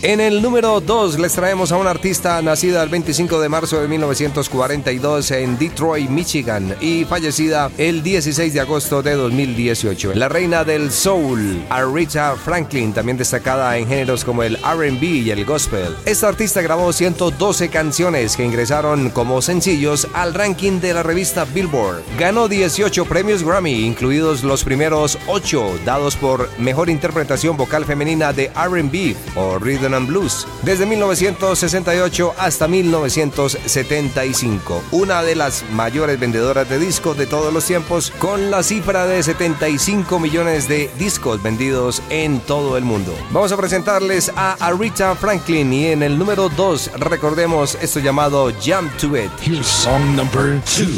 En el número 2 les traemos a una artista nacida el 25 de marzo de 1942 en Detroit, Michigan, y fallecida el 16 de agosto de 2018. La reina del soul, Aretha Franklin, también destacada en géneros como el R&B y el gospel. Esta artista grabó 112 canciones que ingresaron como sencillos al ranking de la revista Billboard. Ganó 18 premios Grammy, incluidos los primeros 8 dados por Mejor Interpretación Vocal Femenina de R&B o Rhythm and Blues, desde 1968 hasta 1975. Una de las mayores vendedoras de discos de todos los tiempos, con la cifra de 75 millones de discos vendidos en todo el mundo. Vamos a presentarles a Aretha Franklin, y en el número 2 recordemos esto llamado Jump to It. Here's song number 2.